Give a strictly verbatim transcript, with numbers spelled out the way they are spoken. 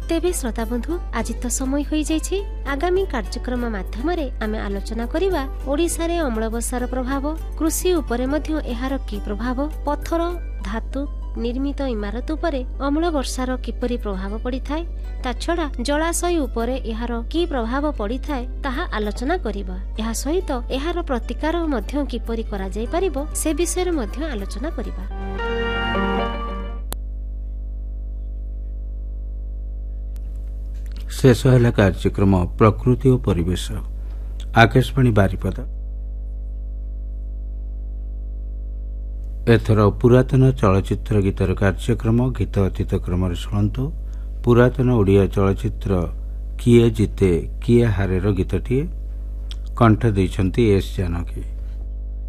तेबे श्रोता बंधु आज तो समय हो जाइछि। आगामी कार्यक्रम माध्यम आमे आलोचना करिबा ओडिसा रे अम्ल वर्षार प्रभाव, कृषि उपरे मध्य एहार की प्रभाव, पत्थर धातु निर्मित इमारत उपरे अम्ल वर्षार किपरि प्रभाव पड़ी थाए, ता छड़ा जलाशय उपरे एहार की प्रभाव पड़ी थाए ताहा आलोचना करिबा। एहा सहित एहार प्रतिकार मध्य किपरि करा जाय परिबो से विषय मध्य आलोचना करिबा। शेष है कार्यक्रम प्रकृति और परिवेश। आकाशवाणी बारिपद। एथर पुरातन चलचित्र गीतर कार्यक्रम गीत अतीत क्रम शुणु। पुरातन ओडिया चलचित्र किए जीते किए हारे गीतटीए कंठ देइछंती एस जानकी।